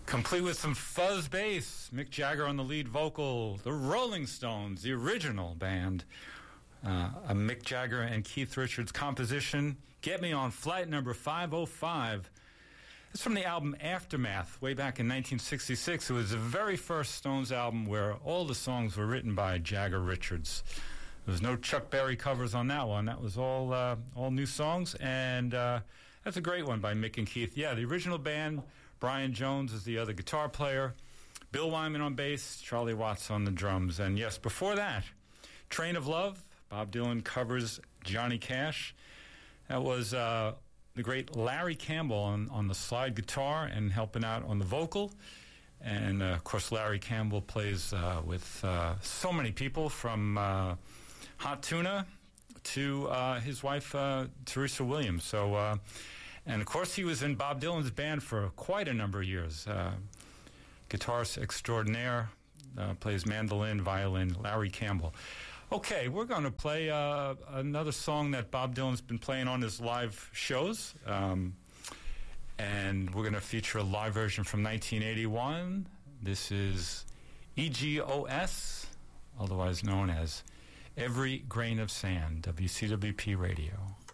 Complete with some fuzz bass, Mick Jagger on the lead vocal, the Rolling Stones, the original band, a Mick Jagger and Keith Richards composition, Get Me on Flight number 505. It's from the album Aftermath, way back in 1966. It was the very first Stones album where all the songs were written by Jagger Richards. There was no Chuck Berry covers on that one. That was all new songs, and that's a great one by Mick and Keith. Yeah, the original band, Brian Jones is the other guitar player, Bill Wyman on bass, Charlie Watts on the drums. And yes, before that, Train of Love, Bob Dylan covers Johnny Cash. That was the great Larry Campbell on the slide guitar and helping out on the vocal. And, of course, Larry Campbell plays with so many people, from Hot Tuna to his wife, Teresa Williams. So, and, of course, he was in Bob Dylan's band for quite a number of years. Guitarist extraordinaire, plays mandolin, violin, Larry Campbell. Okay, we're going to play another song that Bob Dylan's been playing on his live shows. And we're going to feature a live version from 1981. This is EGOS, otherwise known as Every Grain of Sand, WCWP Radio.